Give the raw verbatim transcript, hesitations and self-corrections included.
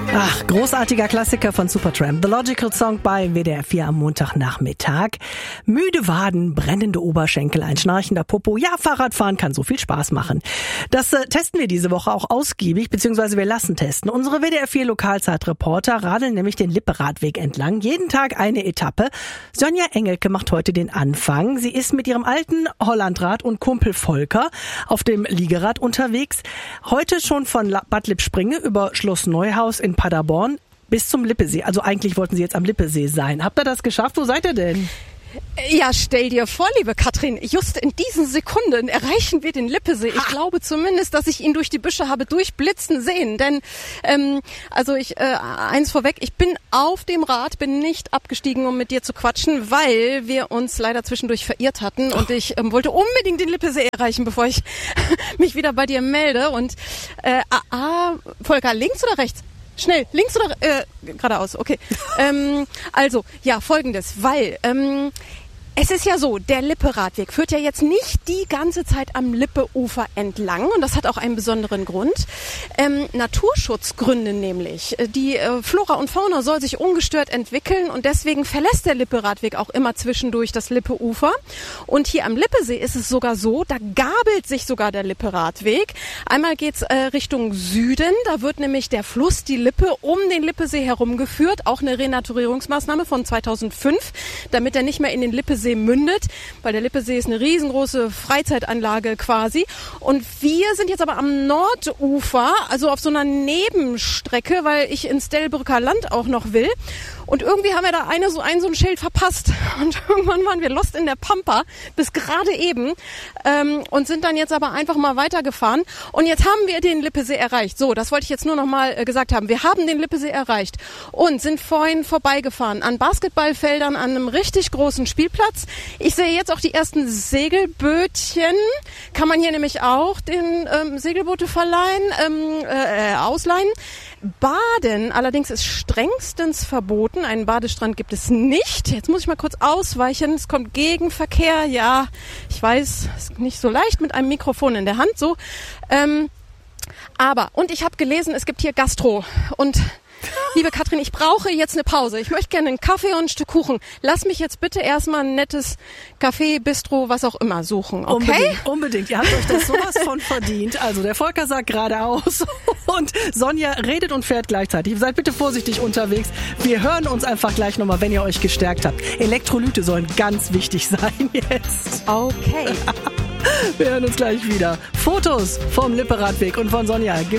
Ach, großartiger Klassiker von Supertramp. The Logical Song bei W D R vier am Montagnachmittag. Müde Waden, brennende Oberschenkel, ein schnarchender Popo. Ja, Fahrradfahren kann so viel Spaß machen. Das äh, testen wir diese Woche auch ausgiebig, beziehungsweise wir lassen testen. Unsere W D R vier Lokalzeitreporter radeln nämlich den Lippe-Radweg entlang. Jeden Tag eine Etappe. Sonja Engelke macht heute den Anfang. Sie ist mit ihrem alten Hollandrad und Kumpel Volker auf dem Liegerad unterwegs. Heute schon von Bad Lippspringe über Schloss Neuhaus in Paderborn bis zum Lippesee. Also eigentlich wollten Sie jetzt am Lippesee sein. Habt ihr das geschafft? Wo seid ihr denn? Ja, stell dir vor, liebe Katrin, just in diesen Sekunden erreichen wir den Lippesee. Ich ha. glaube zumindest, dass ich ihn durch die Büsche habe durchblitzen sehen. Denn, ähm, also ich, äh, eins vorweg, ich bin auf dem Rad, bin nicht abgestiegen, um mit dir zu quatschen, weil wir uns leider zwischendurch verirrt hatten. Und ich ähm, wollte unbedingt den Lippesee erreichen, bevor ich mich wieder bei dir melde. Und, äh, ah, Volker, links oder rechts? Schnell, links oder äh, geradeaus, okay. ähm, also, ja, folgendes, weil ähm, es ist ja so, der Lippe-Radweg führt ja jetzt nicht die ganze Zeit am Lippe-Ufer entlang und das hat auch einen besonderen Grund. Ähm, Naturschutzgründe nämlich. Die äh, Flora und Fauna soll sich ungestört entwickeln und deswegen verlässt der Lippe-Radweg auch immer zwischendurch das Lippe-Ufer. Und hier am Lippesee ist es sogar so, da gabelt sich sogar der Lippe-Radweg. Einmal geht's äh, Richtung Süden, da wird nämlich der Fluss, die Lippe, um den Lippesee herumgeführt. Auch eine Renaturierungsmaßnahme von zweitausendfünf, damit er nicht mehr in den Lippesee mündet, weil der Lippesee ist eine riesengroße Freizeitanlage quasi. Und wir sind jetzt aber am Nordufer, also auf so einer Nebenstrecke, weil ich ins Delbrücker Land auch noch will. Und irgendwie haben wir da eine, so ein so ein Schild verpasst. Und irgendwann waren wir lost in der Pampa, bis gerade eben, ähm, und sind dann jetzt aber einfach mal weitergefahren. Und jetzt haben wir den Lippesee erreicht. So, das wollte ich jetzt nur noch mal äh, gesagt haben. Wir haben den Lippesee erreicht und sind vorhin vorbeigefahren an Basketballfeldern, an einem richtig großen Spielplatz. Ich sehe jetzt auch die ersten Segelbötchen. Kann man hier nämlich auch den ähm, Segelboote verleihen, ähm, äh, ausleihen. Baden allerdings ist strengstens verboten. Einen Badestrand gibt es nicht. Jetzt muss ich mal kurz ausweichen. Es kommt Gegenverkehr. Ja, ich weiß, ist nicht so leicht mit einem Mikrofon in der Hand. So, ähm, aber, und ich habe gelesen, es gibt hier Gastro. Und liebe Katrin, ich brauche jetzt eine Pause. Ich möchte gerne einen Kaffee und ein Stück Kuchen. Lass mich jetzt bitte erstmal ein nettes Café, Bistro, was auch immer suchen, okay? Unbedingt, unbedingt. Ihr habt euch das sowas von verdient. Also der Volker sagt geradeaus und Sonja redet und fährt gleichzeitig. Seid bitte vorsichtig unterwegs. Wir hören uns einfach gleich nochmal, wenn ihr euch gestärkt habt. Elektrolyte sollen ganz wichtig sein jetzt. Okay. Wir hören uns gleich wieder. Fotos vom Lippe-Radweg und von Sonja gibt's